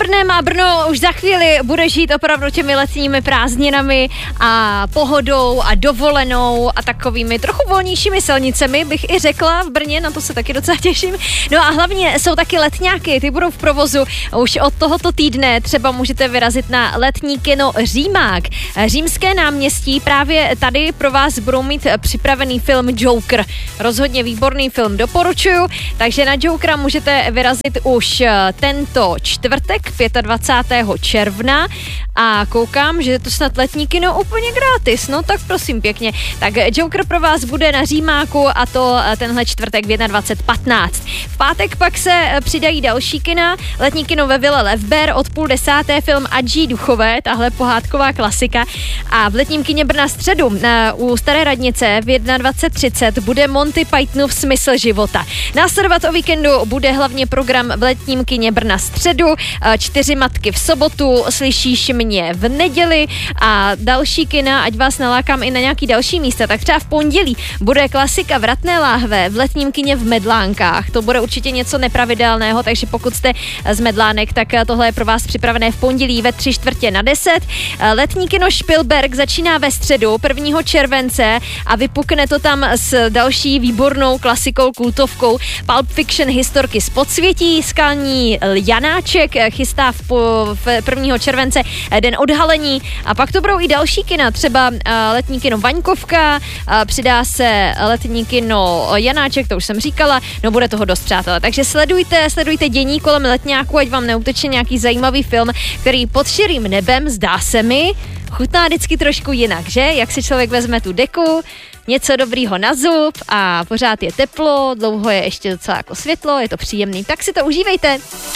Brnem a Brno už za chvíli bude žít opravdu těmi letními prázdninami a pohodou a dovolenou a takovými trochu volnějšími silnicemi, bych i řekla v Brně, na to se taky docela těším. No a hlavně jsou taky letňáky, ty budou v provozu už od tohoto týdne, třeba můžete vyrazit na letní kino Římák. Římské náměstí, právě tady pro vás budou mít připravený film Joker. Rozhodně výborný film, doporučuju, takže na Jokera můžete vyrazit už tento čtvrtek 25. června a koukám, že je to snad letní kino úplně gratis, no tak prosím pěkně. Tak Joker pro vás bude na Římáku a to tenhle čtvrtek v 21:15. V pátek pak se přidají další kina, letní kino ve Vile Levber od 9:30 film Adží Duchové, tahle pohádková klasika, a v letním kině Brna středu u Staré radnice v 21:30 bude Monty Pythonův Smysl života. Následovat o víkendu bude hlavně program v letním kině Brna středu, 4 matky v sobotu, Slyšíš mě v neděli a další kina, ať vás nalákám i na nějaký další místa, tak třeba v pondělí bude klasika Vratné láhve v letním kině v Medlánkách. To bude určitě něco nepravidelného, takže pokud jste z Medlánek, tak tohle je pro vás připravené v pondělí ve 9:45. Letní kino Špilberk začíná ve středu 1. července a vypukne to tam s další výbornou klasikou, kultovkou Pulp Fiction historky z podsvětí. Skalní Janáček chystá v 1. července den odhalení a pak to budou i další kina, třeba letní kino Vaňkovka, přidá se letní kino Janáček, to už jsem říkala, no bude toho dost, přátelé. Takže sledujte dění kolem letňáku, ať vám neuteče nějaký zajímavý film, který pod širým nebem, zdá se mi, chutná vždycky trošku jinak, že? Jak si člověk vezme tu deku, něco dobrýho na zub a pořád je teplo, dlouho je ještě docela jako světlo, je to příjemný, tak si to užívejte.